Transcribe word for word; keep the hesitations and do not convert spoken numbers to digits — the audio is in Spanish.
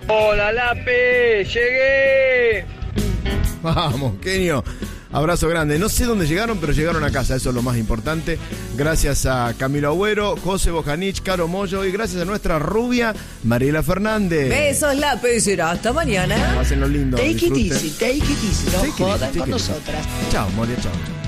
Hola, Lape, llegué. Vamos, genio. Abrazo grande. No sé dónde llegaron, pero llegaron a casa. Eso es lo más importante. Gracias a Camilo Agüero, José Bojanich, Caro Mollo y gracias a nuestra rubia Mariela Fernández. Besos, Lape. Será hasta mañana. Hacen lo lindo. Take it Disfruten. easy, take it easy. No Take it jodan easy, take con it easy. nosotras. Chao, Moria, chao.